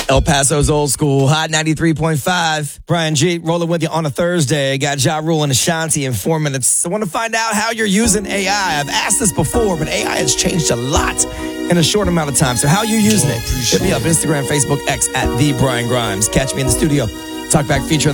El Paso's Old School, Hot 93.5. Brian G. rolling with you on a Thursday. Got Ja Rule and Ashanti in 4 minutes. I want to find out how you're using AI. I've asked this before, but AI has changed a lot in a short amount of time. So how are you using it? Hit me up, Instagram, Facebook, X, at The Brian Grimes. Catch me in the studio. Talkback feature